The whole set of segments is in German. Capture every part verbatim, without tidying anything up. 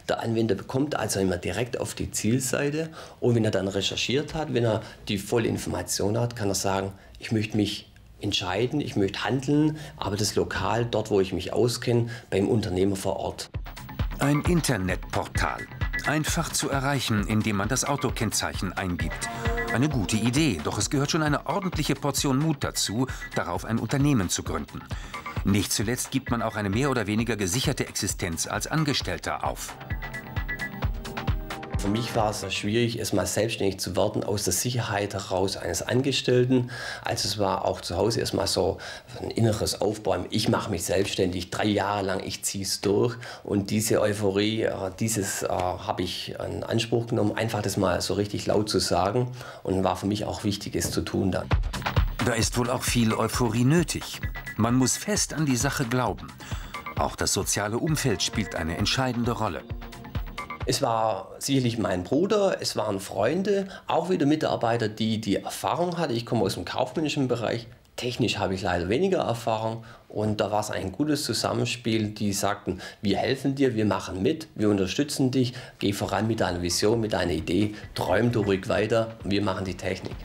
Der Anwender bekommt also immer direkt auf die Zielseite und wenn er dann recherchiert hat, wenn er die volle Information hat, kann er sagen, ich möchte mich entscheiden, ich möchte handeln, aber das Lokal, dort wo ich mich auskenne, beim Unternehmer vor Ort. Ein Internetportal. Einfach zu erreichen, indem man das Autokennzeichen eingibt. Eine gute Idee, doch es gehört schon eine ordentliche Portion Mut dazu, darauf ein Unternehmen zu gründen. Nicht zuletzt gibt man auch eine mehr oder weniger gesicherte Existenz als Angestellter auf. Für mich war es sehr schwierig, erstmal selbstständig zu werden aus der Sicherheit heraus eines Angestellten. Also es war auch zu Hause erstmal so ein inneres Aufbäumen. Ich mache mich selbstständig, drei Jahre lang, ich ziehe es durch. Und diese Euphorie, dieses äh, habe ich in Anspruch genommen, einfach das mal so richtig laut zu sagen. Und war für mich auch wichtig, es zu tun dann. Da ist wohl auch viel Euphorie nötig. Man muss fest an die Sache glauben. Auch das soziale Umfeld spielt eine entscheidende Rolle. Es war sicherlich mein Bruder, es waren Freunde, auch wieder Mitarbeiter, die die Erfahrung hatten. Ich komme aus dem kaufmännischen Bereich. Technisch habe ich leider weniger Erfahrung und da war es ein gutes Zusammenspiel. Die sagten, wir helfen dir, wir machen mit, wir unterstützen dich, geh voran mit deiner Vision, mit deiner Idee, träum du ruhig weiter, wir machen die Technik.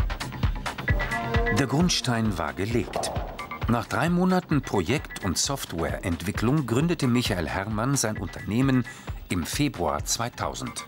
Der Grundstein war gelegt. Nach drei Monaten Projekt- und Softwareentwicklung gründete Michael Herrmann sein Unternehmen im Februar zweitausend.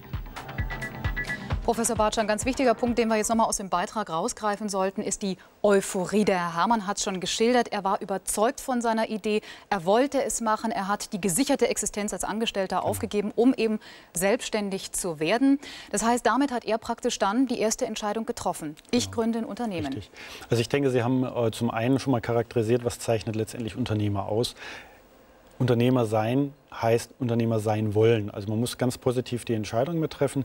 Professor Bartsch, ein ganz wichtiger Punkt, den wir jetzt noch mal aus dem Beitrag rausgreifen sollten, ist die Euphorie. Der Herr Herrmann hat es schon geschildert. Er war überzeugt von seiner Idee. Er wollte es machen. Er hat die gesicherte Existenz als Angestellter aufgegeben, um eben selbstständig zu werden. Das heißt, damit hat er praktisch dann die erste Entscheidung getroffen. Ich Genau. gründe ein Unternehmen. Richtig. Also ich denke, Sie haben äh, zum einen schon mal charakterisiert, was zeichnet letztendlich Unternehmer aus. Unternehmer sein heißt Unternehmer sein wollen. Also man muss ganz positiv die Entscheidung mit treffen.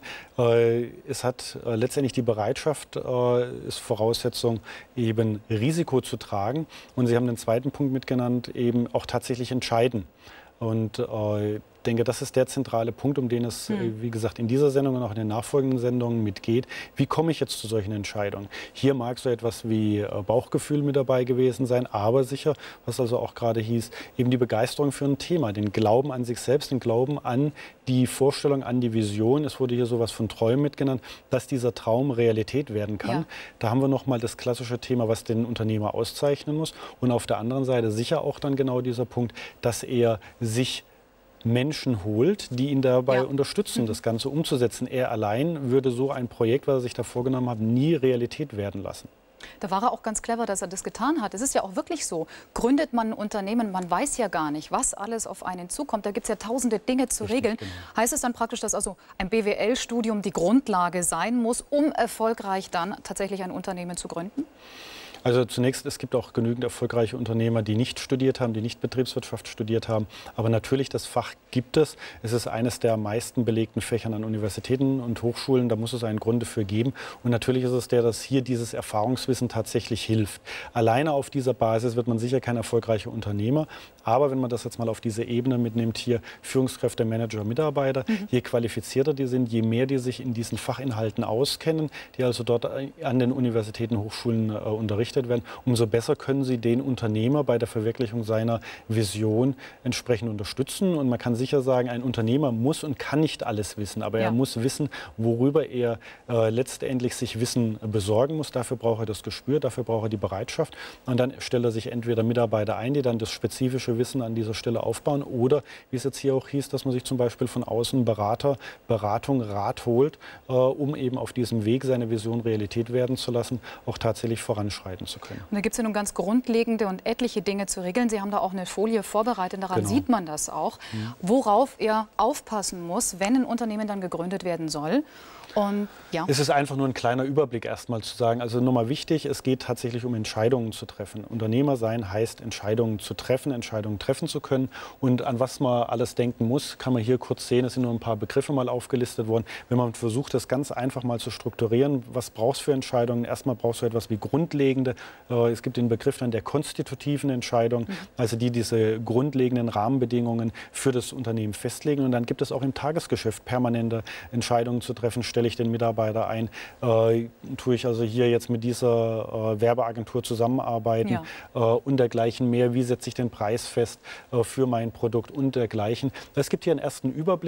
Es hat letztendlich die Bereitschaft, ist Voraussetzung, eben Risiko zu tragen. Und Sie haben den zweiten Punkt mitgenannt, eben auch tatsächlich entscheiden. Und ich denke, das ist der zentrale Punkt, um den es, hm. wie gesagt, in dieser Sendung und auch in den nachfolgenden Sendungen mitgeht. Wie komme ich jetzt zu solchen Entscheidungen? Hier mag so etwas wie Bauchgefühl mit dabei gewesen sein, aber sicher, was also auch gerade hieß, eben die Begeisterung für ein Thema, den Glauben an sich selbst, den Glauben an die Vorstellung, an die Vision. Es wurde hier sowas von Träumen mitgenannt, dass dieser Traum Realität werden kann. Ja. Da haben wir nochmal das klassische Thema, was den Unternehmer auszeichnen muss. Und auf der anderen Seite sicher auch dann genau dieser Punkt, dass er sich Menschen holt, die ihn dabei ja. unterstützen, das Ganze umzusetzen. Er allein würde so ein Projekt, was er sich da vorgenommen hat, nie Realität werden lassen. Da war er auch ganz clever, dass er das getan hat. Es ist ja auch wirklich so. Gründet man ein Unternehmen, man weiß ja gar nicht, was alles auf einen zukommt. Da gibt es ja tausende Dinge zu Richtig, regeln. genau. Heißt es dann praktisch, dass also ein B W L-Studium die Grundlage sein muss, um erfolgreich dann tatsächlich ein Unternehmen zu gründen? Also zunächst, es gibt auch genügend erfolgreiche Unternehmer, die nicht studiert haben, die nicht Betriebswirtschaft studiert haben. Aber natürlich, das Fach gibt es. Es ist eines der am meisten belegten Fächern an Universitäten und Hochschulen. Da muss es einen Grund dafür geben. Und natürlich ist es der, dass hier dieses Erfahrungswissen tatsächlich hilft. Alleine auf dieser Basis wird man sicher kein erfolgreicher Unternehmer. Aber wenn man das jetzt mal auf diese Ebene mitnimmt, hier Führungskräfte, Manager, Mitarbeiter, mhm. je qualifizierter die sind, je mehr die sich in diesen Fachinhalten auskennen, die also dort an den Universitäten, Hochschulen äh, unterrichten, werden, umso besser können Sie den Unternehmer bei der Verwirklichung seiner Vision entsprechend unterstützen. Und man kann sicher sagen, ein Unternehmer muss und kann nicht alles wissen, aber ja. er muss wissen, worüber er äh, letztendlich sich Wissen besorgen muss. Dafür braucht er das Gespür, dafür braucht er die Bereitschaft. Und dann stellt er sich entweder Mitarbeiter ein, die dann das spezifische Wissen an dieser Stelle aufbauen, oder, wie es jetzt hier auch hieß, dass man sich zum Beispiel von außen Berater, Beratung, Rat holt, äh, um eben auf diesem Weg seine Vision Realität werden zu lassen, auch tatsächlich voranschreiten zu können. Und da gibt es ja nun ganz grundlegende und etliche Dinge zu regeln. Sie haben da auch eine Folie vorbereitet, daran genau. sieht man das auch, mhm. worauf er aufpassen muss, wenn ein Unternehmen dann gegründet werden soll. Und, ja. Es ist einfach nur ein kleiner Überblick erstmal zu sagen. Also nochmal wichtig, es geht tatsächlich um Entscheidungen zu treffen. Unternehmer sein heißt, Entscheidungen zu treffen, Entscheidungen treffen zu können. Und an was man alles denken muss, kann man hier kurz sehen. Es sind nur ein paar Begriffe mal aufgelistet worden. Wenn man versucht, das ganz einfach mal zu strukturieren, was brauchst du für Entscheidungen? Erstmal brauchst du etwas wie grundlegende. Äh, es gibt den Begriff dann der konstitutiven Entscheidung, mhm. also die diese grundlegenden Rahmenbedingungen für das Unternehmen festlegen. Und dann gibt es auch im Tagesgeschäft permanente Entscheidungen zu treffen. Stelle ich den Mitarbeiter ein? Äh, tue ich also hier jetzt mit dieser äh, Werbeagentur zusammenarbeiten ja. äh, und dergleichen mehr? Wie setze ich den Preis fest äh, für mein Produkt und dergleichen? Es gibt hier einen ersten Überblick.